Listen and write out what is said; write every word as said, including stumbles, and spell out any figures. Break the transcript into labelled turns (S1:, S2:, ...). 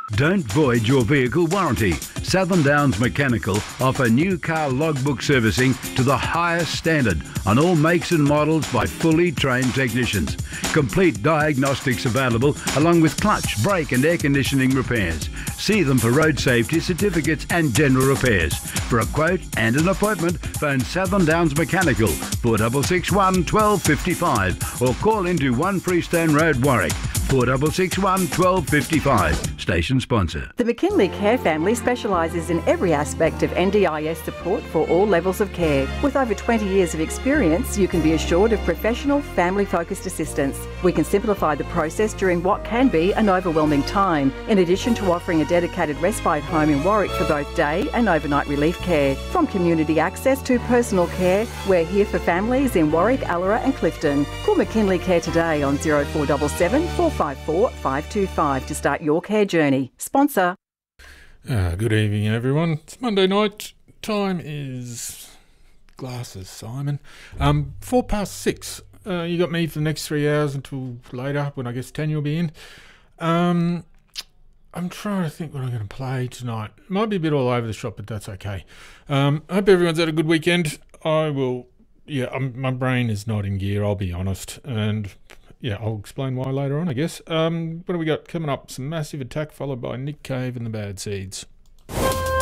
S1: Don't void your vehicle warranty. Southern Downs Mechanical offer new car logbook servicing to the highest standard on all makes and models by fully trained technicians. Complete diagnostics available along with clutch, brake and air conditioning repairs. See them for road safety certificates and general repairs. For a quote and an appointment, phone Southern Downs Mechanical four six six one, one two five five or call into one Freestone Road, Warwick four six six one, one two five five. Station sponsor.
S2: The McKinley Care family specialises in every aspect of N D I S support for all levels of care. With over twenty years of experience, you can be assured of professional, family-focused assistance. We can simplify the process during what can be an overwhelming time, in addition to offering a dedicated respite home in Warwick for both day and overnight relief care. From community access to personal care, we're here for families in Warwick, Allora and Clifton. Call McKinley Care today on zero four seven seven, four five four, five two five to start your care journey. Sponsor.
S3: Uh, good evening, everyone. It's Monday night. Time is glasses, Simon. Um, four past six. Uh, you got me for the next three hours until later, when I guess Tanya will be in. Um, I'm trying to think what I'm going to play tonight. Might be a bit all over the shop, but that's okay. Um, I hope everyone's had a good weekend. I will. Yeah, um, my brain is not in gear. I'll be honest, and yeah, I'll explain why later on, I guess. Um, what do we got coming up? Some Massive Attack, followed by Nick Cave and the Bad Seeds.